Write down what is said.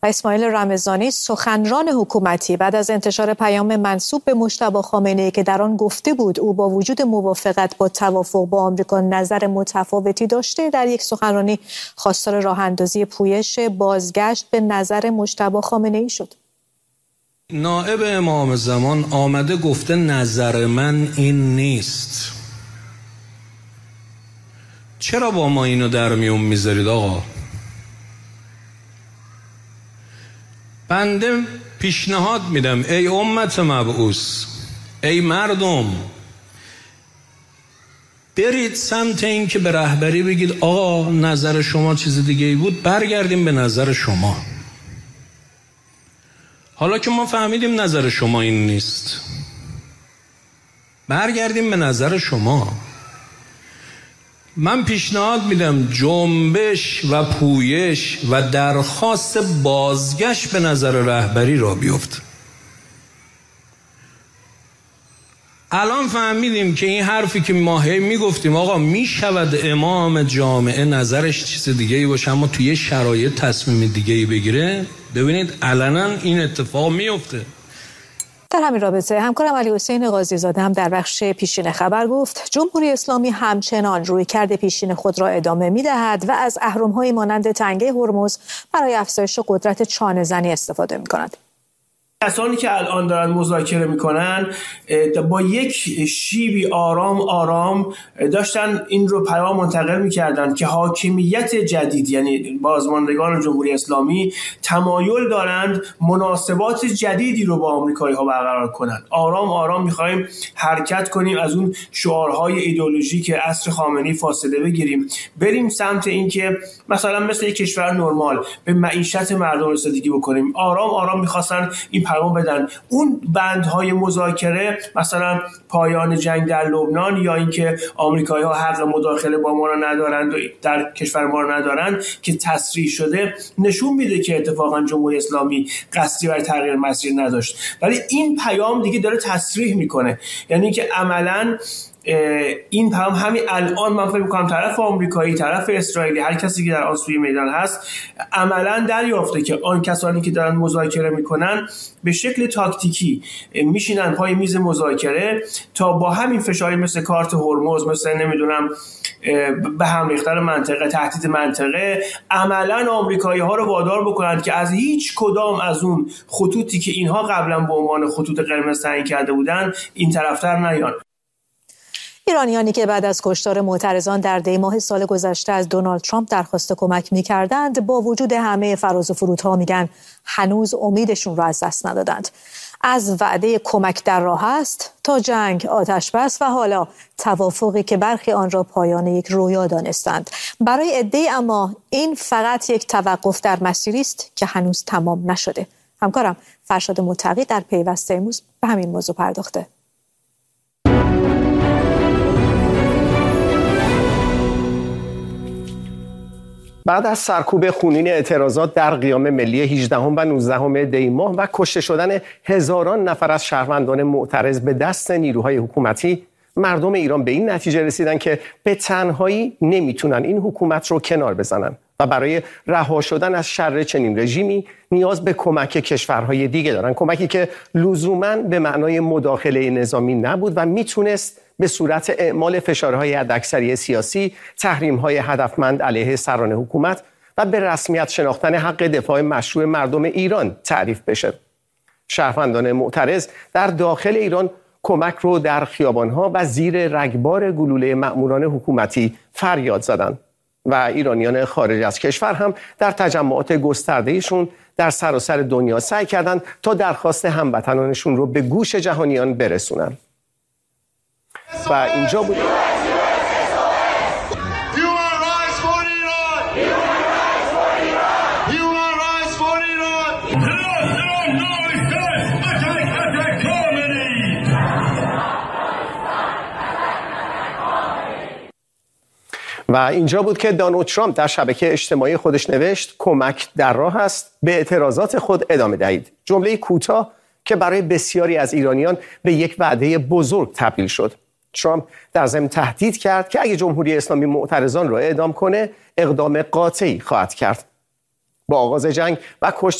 و اسماعیل رمضانی سخنران حکومتی بعد از انتشار پیام منسوب به مجتبی خامنه‌ای که در آن گفته بود او با وجود موافقت با توافق با آمریکا نظر متفاوتی داشته، در یک سخنرانی خواستار راه اندازی پویش بازگشت به نظر مجتبی خامنه‌ای شد. نائب امام زمان آمده گفته نظر من این نیست. چرا با ما اینو در میون میذارید آقا؟ بنده پیشنهاد میدم ای امت مبعوث، ای مردم، برید سمت این که به رهبری بگید آقا نظر شما چیز دیگه ای بود، برگردیم به نظر شما. حالا که ما فهمیدیم نظر شما این نیست، برگردیم به نظر شما. من پیشنهاد میدم جنبش و پویش و درخواست بازگشت به نظر رهبری را بیفت. الان فهمیدیم که این حرفی که ما هی میگفتیم آقا میشود امام جامعه نظرش چیز دیگه ای باشه اما توی شرایط تصمیم دیگه ای بگیره، ببینید علنا این اتفاق میفته. در همین رابطه همکارم علی حسین قاضی زاده هم در بخش پیشین خبر گفت جمهوری اسلامی همچنان رویکرد پیشین خود را ادامه می‌دهد و از اهرم‌های مانند تنگه هرمز برای افزایش قدرت چانه‌زنی استفاده می‌کند. کسانی که الان دارن مذاکره میکنن با یک شیبی آرام داشتن این رو پیام منتقل میکردن که حاکمیت جدید، یعنی بازماندگان جمهوری اسلامی، تمایل دارند مناسبات جدیدی رو با آمریکایی ها برقرار کنند. آرام میخوایم حرکت کنیم، از اون شعارهای ایدئولوژیک عصر خامنه‌ای فاصله بگیریم، بریم سمت این که مثلا مثل یک کشور نرمال به معیشت مردم رسیدگی بکنیم. آرام میخواستن این پیام بدن. اون بندهای مذاکره، مثلا پایان جنگ در لبنان یا اینکه آمریکایی‌ها حق مداخله با ما را ندارند و در کشور ما را ندارند که تصریح شده، نشون میده که اتفاقا جمهوری اسلامی قصدی برای تغییر مسیر نداشت. ولی این پیام دیگه داره تصریح میکنه، یعنی که عملاً این پیام همین الان من فکر می‌کنم طرف آمریکایی، طرف اسرائیلی، هر کسی که در آن سوی میدان هست عملاً دریافته که آن کسانی که دارن مذاکره میکنن به شکل تاکتیکی میشینن پای میز مذاکره تا با همین فشاری مثل کارت هرمز، مثل نمیدونم به هم ریختن منطقه، تهدید منطقه، عملاً آمریکایی‌ها رو وادار بکنن که از هیچ کدام از اون خطوطی که اینها قبلا به عنوان خطوط قرمز تعیین کرده بودن این طرفتر نیان. ایرانیانی که بعد از کشتار معترضان در دی ماه سال گذشته از دونالد ترامپ درخواست کمک می‌کردند، با وجود همه فراز و فرودها میگن هنوز امیدشون رو از دست ندادند. از وعده کمک در راه است تا جنگ، آتش بس و حالا توافقی که برخی آن را پایان یک رویا دانستند. برای عده‌ای اما این فقط یک توقف در مسیری است که هنوز تمام نشده. همکارم فرشاد متقی در پیوست امروز به همین موضوع پرداخته. بعد از سرکوب خونین اعتراضات در قیام ملی 18 و 19 دی ماه و کشته شدن هزاران نفر از شهروندان معترض به دست نیروهای حکومتی، مردم ایران به این نتیجه رسیدن که به تنهایی نمیتونن این حکومت رو کنار بزنن و برای رها شدن از شر چنین رژیمی نیاز به کمک کشورهای دیگه دارن. کمکی که لزوماً به معنای مداخله نظامی نبود و میتونست به صورت اعمال فشارهای حداکثری سیاسی، تحریم‌های هدفمند علیه سران حکومت و به رسمیت شناختن حق دفاع مشروع مردم ایران تعریف بشه. شهروندان معترض در داخل ایران کمک رو در خیابان‌ها و زیر رگبار گلوله مأموران حکومتی فریاد زدند و ایرانیان خارج از کشور هم در تجمعات گسترده‌ایشون در سراسر دنیا سعی کردند تا درخواست هموطنانشون رو به گوش جهانیان برسونن. و اینجا بود که دونالد ترامپ در شبکه اجتماعی خودش نوشت کمک در راه است، به اعتراضات خود ادامه دهید. جمله کوتاه که برای بسیاری از ایرانیان به یک وعده بزرگ تبدیل شد. ترامپ در ضمن تهدید کرد که اگه جمهوری اسلامی معترضان را اعدام کنه، اقدام قاطعی خواهد کرد. با آغاز جنگ و کشتن